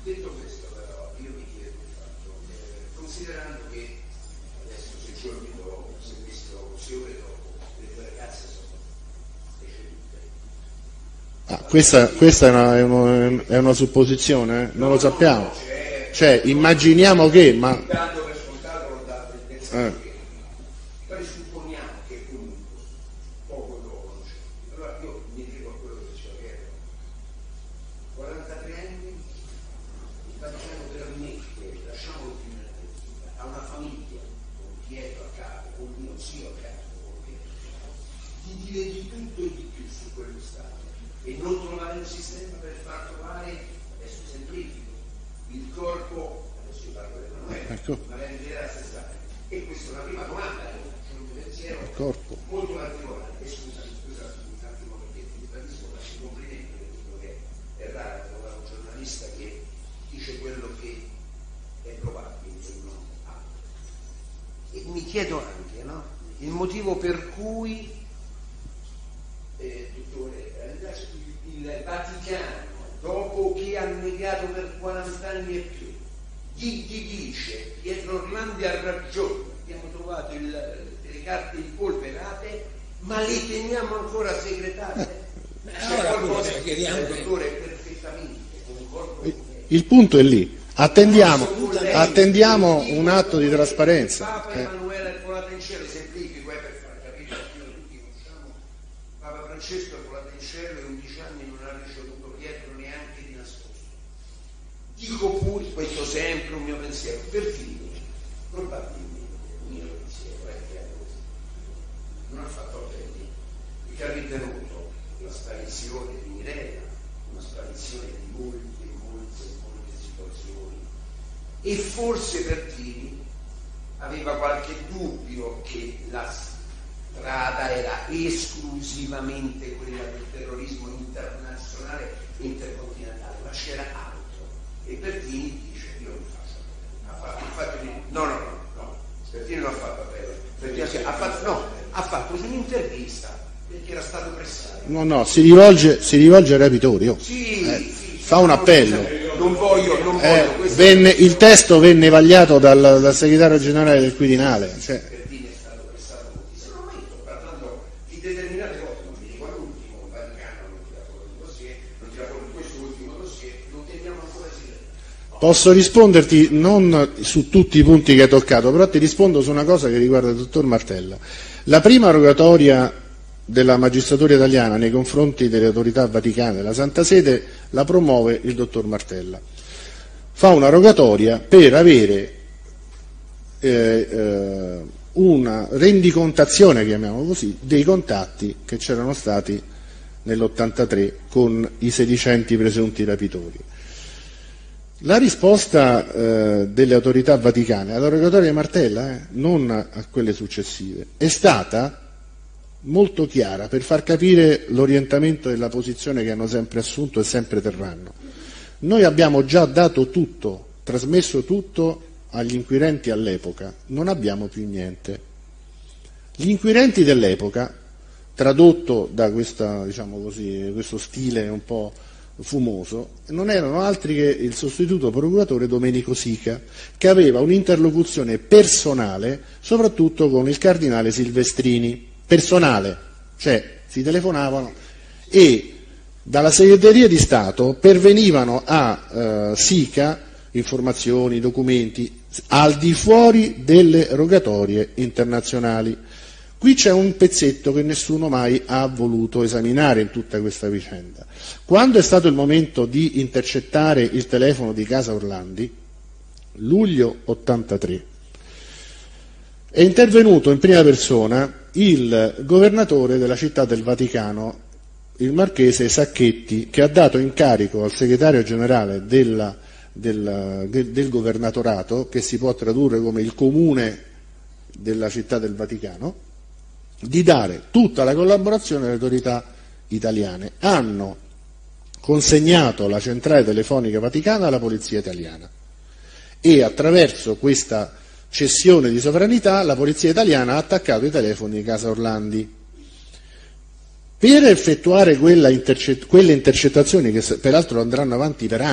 Detto questo, però, io mi chiedo il fatto, considerando che adesso 6 giorni dopo, 6 ore dopo, le due ragazze sono decedute. Questa è una supposizione, non lo sappiamo. Cioè, immaginiamo che, ma... Dando per scontato lo dà pensare che presupponiamo che comunque poco dopo non c'è. Allora io mi dico a quello che diceva che erano 43 anni, il Vaticano permette, lasciamolo più nella politica, a una famiglia con Pietro a capo, con mio zio a capo, con Pietro, di dire di tutto e di più su quello Stato e non trovare un sistema per far trovare, adesso semplifico, il corpo, adesso io parlo di Emanuele, ecco, ma la l'idea stessa. E questa è una prima domanda, c'è un pensiero corpo molto particolare. E scusami un attimo perché ti ribadisco, faccio i complimenti per tutto che è raro trovare un giornalista che dice quello che è probabile e non altro. E mi chiedo anche, no? Il motivo per cui il Vaticano, dopo che ha negato per 40 anni e più, gli dice Pietro Orlandi ha ragione, abbiamo trovato le carte impolverate, ma le teniamo ancora segretate. Allora chiediamo il dottore è perfettamente concordo. Il punto è lì, attendiamo un atto di trasparenza. Papa Emanuele Volata in cielo, semplifico per far capire a tutti conosciamo Papa Francesco Volata in cielo e 11 anni non ha ricevuto Pietro neanche di nascosto. Dico pure, questo sempre un mio pensiero, per finire, probabilmente un mio pensiero è che non ha fatto appelli, perché ha ritenuto la sparizione di Mirella una sparizione di molte situazioni e forse Pertini aveva qualche dubbio che la strada era esclusivamente quella del terrorismo internazionale e intercontinentale, ma c'era altro. E Pertini dice: io non faccio appello. No. Pertini non ha fatto appello. Pertini ha fatto un'intervista perché era stato pressato. No, si rivolge ai rapitori. Sì, fa un appello. Non voglio il testo venne vagliato dal segretario generale del Quirinale. Pertini è stato pressato moltissimo. Ma io sto parlando di determinate cose, non mi dico all'ultimo, il Vaticano non tira fuori il dossier, non tira fuori questo ultimo dossier, non teniamo ancora segreto. Posso risponderti non su tutti i punti che hai toccato, però ti rispondo su una cosa che riguarda il dottor Martella. La prima rogatoria della magistratura italiana nei confronti delle autorità vaticane della Santa Sede la promuove il dottor Martella. Fa una rogatoria per avere una rendicontazione, chiamiamolo così, dei contatti che c'erano stati nell'83 con i sedicenti presunti rapitori. La risposta delle autorità vaticane alla rogatoria di Martella, non a quelle successive, è stata molto chiara per far capire l'orientamento e la posizione che hanno sempre assunto e sempre terranno. Noi abbiamo già dato tutto, trasmesso tutto agli inquirenti all'epoca, non abbiamo più niente. Gli inquirenti dell'epoca, tradotto da questo stile un po' fumoso, non erano altri che il sostituto procuratore Domenico Sica, che aveva un'interlocuzione personale soprattutto con il cardinale Silvestrini, personale, cioè si telefonavano e dalla segreteria di Stato pervenivano a Sica informazioni, documenti al di fuori delle rogatorie internazionali. Qui c'è un pezzetto che nessuno mai ha voluto esaminare in tutta questa vicenda. Quando è stato il momento di intercettare il telefono di Casa Orlandi, luglio 83, è intervenuto in prima persona il governatore della città del Vaticano, il marchese Sacchetti, che ha dato incarico al segretario generale del governatorato, che si può tradurre come il comune della città del Vaticano, di dare tutta la collaborazione alle autorità italiane. Hanno consegnato la centrale telefonica vaticana alla polizia italiana e attraverso questa cessione di sovranità la polizia italiana ha attaccato i telefoni di Casa Orlandi. Per effettuare quelle intercettazioni, che peraltro andranno avanti per anni,